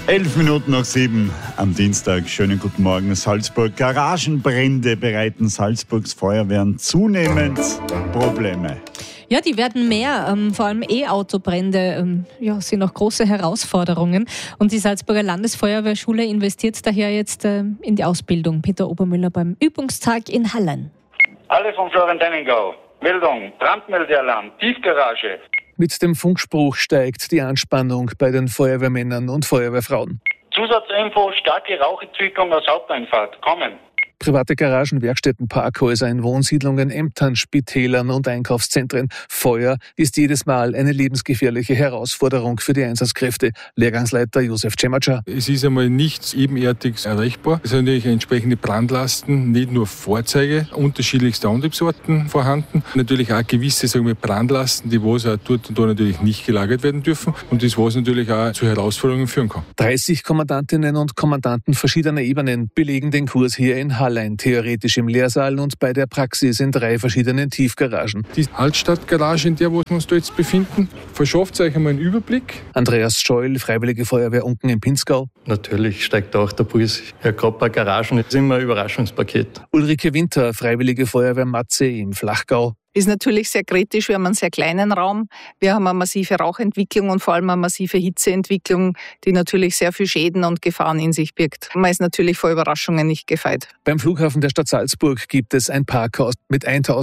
7:11 am Dienstag. Schönen guten Morgen, Salzburg. Garagenbrände bereiten Salzburgs Feuerwehren zunehmend Probleme. Ja, die werden mehr. Vor allem E-Autobrände sind noch große Herausforderungen. Und die Salzburger Landesfeuerwehrschule investiert daher jetzt in die Ausbildung. Peter Obermüller beim Übungstag in Hallein. Alle von Florian-Denningau. Meldung, Brandmeldealarm, Tiefgarage. Mit dem Funkspruch steigt die Anspannung bei den Feuerwehrmännern und Feuerwehrfrauen. Zusatzinfo, starke Rauchentwicklung aus Haupteinfahrt. Kommen. Private Garagen, Werkstätten, Parkhäuser in Wohnsiedlungen, Ämtern, Spitälern und Einkaufszentren. Feuer ist jedes Mal eine lebensgefährliche Herausforderung für die Einsatzkräfte. Lehrgangsleiter Josef Cematscha. Es ist einmal nicht ebenerdig erreichbar. Es sind natürlich entsprechende Brandlasten, nicht nur Fahrzeuge, unterschiedlichste Antriebsarten vorhanden. Natürlich auch gewisse Brandlasten, die was auch dort und da natürlich nicht gelagert werden dürfen. Und das was natürlich auch zu Herausforderungen führen kann. 30 Kommandantinnen und Kommandanten verschiedener Ebenen belegen den Kurs hier in Hallein, theoretisch im Lehrsaal und bei der Praxis in 3 verschiedenen Tiefgaragen. Die Altstadtgarage, in der wo wir uns da jetzt befinden, verschafft euch einmal einen Überblick. Andreas Scheul, Freiwillige Feuerwehr Unken im Pinzgau. Natürlich steigt da auch der Puls. Ja, gerade bei Garagen ist immer ein Überraschungspaket. Ulrike Winter, Freiwillige Feuerwehr Matze im Flachgau. Ist natürlich sehr kritisch, wir haben einen sehr kleinen Raum. Wir haben eine massive Rauchentwicklung und vor allem eine massive Hitzeentwicklung, die natürlich sehr viel Schäden und Gefahren in sich birgt. Man ist natürlich vor Überraschungen nicht gefeit. Beim Flughafen der Stadt Salzburg gibt es ein Parkhaus mit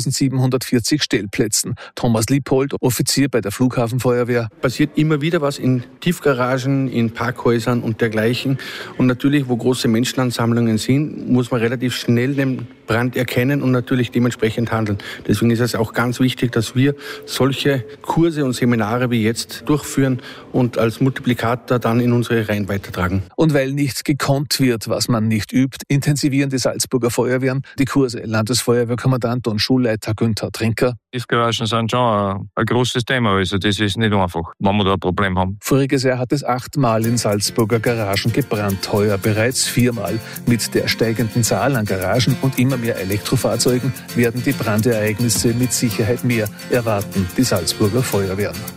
1740 Stellplätzen. Thomas Liebhold, Offizier bei der Flughafenfeuerwehr. Passiert immer wieder was in Tiefgaragen, in Parkhäusern und dergleichen. Und natürlich, wo große Menschenansammlungen sind, muss man relativ schnell den Brand erkennen und natürlich dementsprechend handeln. Deswegen ist es auch ganz wichtig, dass wir solche Kurse und Seminare wie jetzt durchführen und als Multiplikator dann in unsere Reihen weitertragen. Und weil nicht gekonnt wird, was man nicht übt, intensivieren die Salzburger Feuerwehren die Kurse. Landesfeuerwehrkommandant und Schulleiter Günther Trinker. Tiefgaragen sind schon ein großes Thema, also das ist nicht einfach, wenn wir da ein Problem haben. Voriges Jahr hat es 8 Mal in Salzburger Garagen gebrannt, heuer bereits 4 Mal. Mit der steigenden Zahl an Garagen und immer mehr Elektrofahrzeugen werden die Brandereignisse mit Sicherheit mehr, erwarten die Salzburger Feuerwehren.